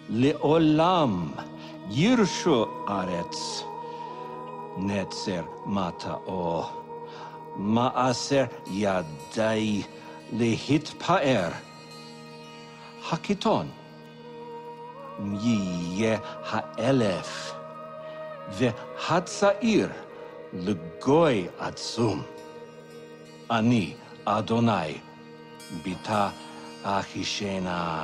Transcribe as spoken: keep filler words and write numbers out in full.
לעולם ירשו ארץ. נצר מטעו, מעשר ידי להתפאר. הקיטון יהיה האלף, והצעיר לגוי עצום. אני, אדוני, ביתה אחישנה.